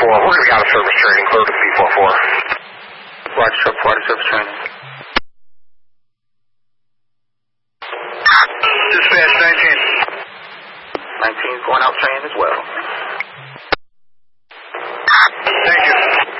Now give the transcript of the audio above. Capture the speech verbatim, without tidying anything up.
four. We're going to be out of service training. Clear to C four four. Roger, truck four, out of service training. Dispatch nineteen. nineteen going out training as well. Thank you.